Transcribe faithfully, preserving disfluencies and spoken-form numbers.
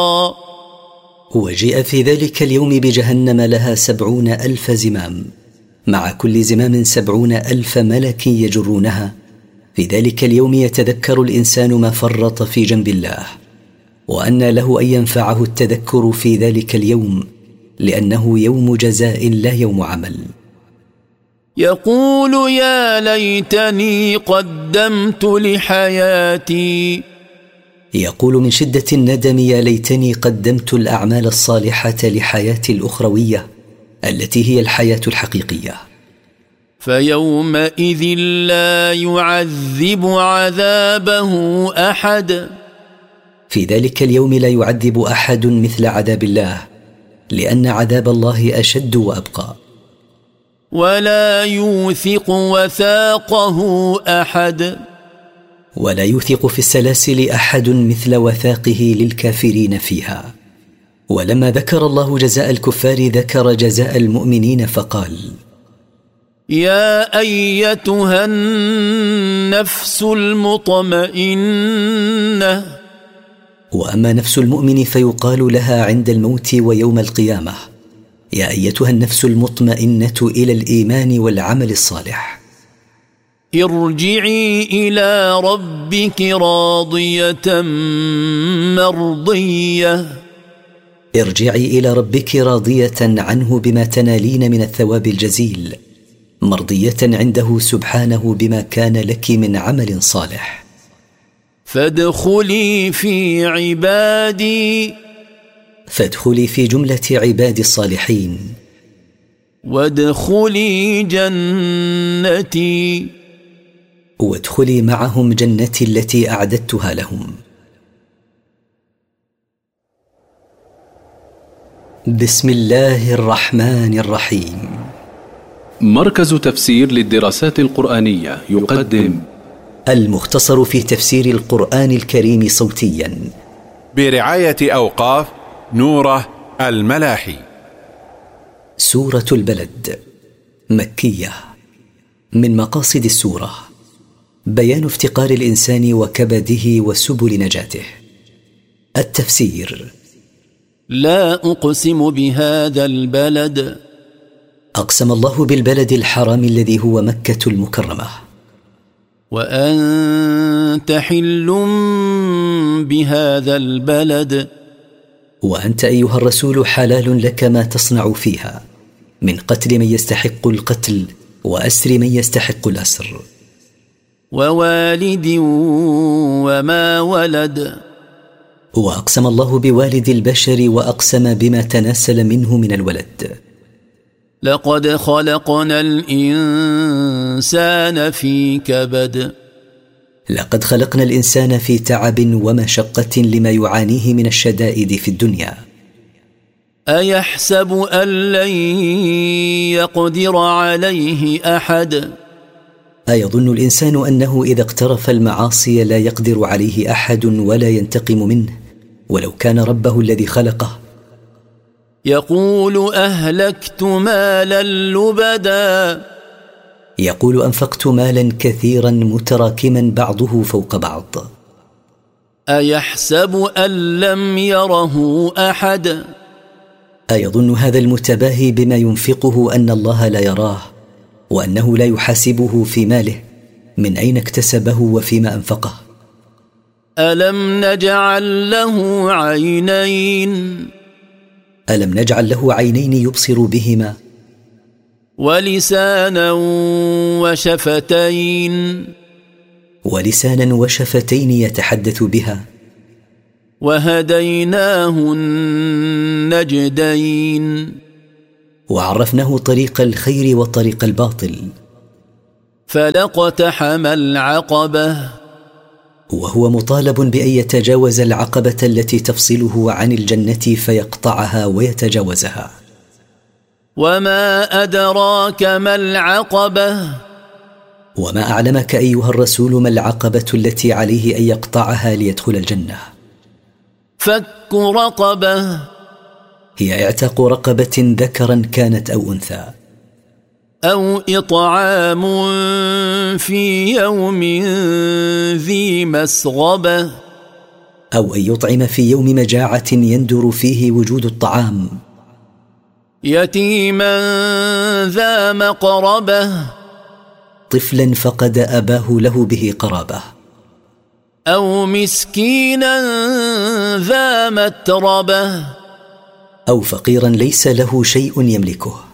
وجيء في ذلك اليوم بجهنم لها سبعون ألف زمام، مع كل زمام سبعون ألف ملك يجرونها. في ذلك اليوم يتذكر الإنسان ما فرط في جنب الله، وأن له أن ينفعه التذكر في ذلك اليوم، لأنه يوم جزاء لا يوم عمل. يقول يا ليتني قدمت لحياتي. يقول من شدة الندم يا ليتني قدمت الأعمال الصالحة لحياتي الأخروية التي هي الحياة الحقيقية. فيومئذ لا يعذب عذابه أحد. في ذلك اليوم لا يعذب أحد مثل عذاب الله، لأن عذاب الله أشد وأبقى. ولا يوثق وثاقه أحد. ولا يوثق في السلاسل أحد مثل وثاقه للكافرين فيها. ولما ذكر الله جزاء الكفار ذكر جزاء المؤمنين فقال: يا أيتها النفس المطمئنة. وأما نفس المؤمن فيقال لها عند الموت ويوم القيامة: يا أيتها النفس المطمئنة إلى الإيمان والعمل الصالح، ارجعي إلى ربك راضية مرضية. ارجعي إلى ربك راضية عنه بما تنالين من الثواب الجزيل، مرضية عنده سبحانه بما كان لك من عمل صالح. فادخلي في عبادي. فادخلي في جملة عباد الصالحين. وادخلي جنتي. وادخلي معهم جنتي التي أعددتها لهم. بسم الله الرحمن الرحيم. مركز تفسير للدراسات القرآنية يقدم المختصر في تفسير القرآن الكريم صوتيا برعاية أوقاف نوره الملاحي. سورة البلد مكية. من مقاصد السورة بيان افتقار الإنسان وكبده وسبل نجاته. التفسير: لا أقسم بهذا البلد. أقسم الله بالبلد الحرام الذي هو مكة المكرمة. وأنت حل بهذا البلد. وأنت أيها الرسول حلال لك ما تصنع فيها من قتل من يستحق القتل وأسر من يستحق الأسر. ووالد وما ولد. وأقسم الله بوالد البشر وأقسم بما تناسل منه من الولد. لقد خلقنا الإنسان في كبد. لقد خلقنا الإنسان في تعب ومشقة لما يعانيه من الشدائد في الدنيا. أيحسب أن لن يقدر عليه أحد. أيظن الإنسان أنه إذا اقترف المعاصي لا يقدر عليه أحد ولا ينتقم منه ولو كان ربه الذي خلقه؟ يقول أهلكت مالا لبدا. يقول أنفقت مالا كثيرا متراكما بعضه فوق بعض. أيحسب أن لم يره أحد. أيظن هذا المتباهي بما ينفقه أن الله لا يراه وأنه لا يحاسبه في ماله من أين اكتسبه وفيما أنفقه؟ ألم نجعل له عينين. ألم نجعل له عينين يبصر بهما؟ ولسانا وشفتين. ولسانا وشفتين يتحدث بها. وهديناه النجدين. وعرفناه طريق الخير وطريق الباطل. فلاقتحم العقبة. وهو مطالب بأن يتجاوز العقبة التي تفصله عن الجنة فيقطعها ويتجاوزها. وما أدراك ما العقبة. وما أعلمك أيها الرسول ما العقبة التي عليه أن يقطعها ليدخل الجنة؟ فك رقبة. هي اعتاق رقبة ذكرا كانت أو أنثى. أو إطعام في يوم ذي مسغبة. أو أن يطعم في يوم مجاعة يندر فيه وجود الطعام. يتيما ذا مقربة، طفلا فقد أباه له به قرابة. أو مسكينا ذا متربة، أو فقيرا ليس له شيء يملكه.